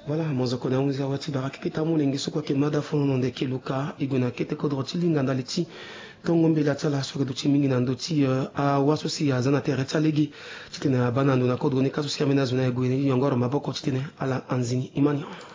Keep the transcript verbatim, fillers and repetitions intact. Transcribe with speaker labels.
Speaker 1: Voilà, mozo kona unza wati baraki kita mulengi sokwa ke mada fono nde ke luka igona kete kodro tilinga ndaliti tongo mbela tsala soke do chimingi na ndoti a waso si ya zana tere tsalegi titene bana ndo na kodro ne kaso si amena zona egwe yongoro maboko titene ala anzini imani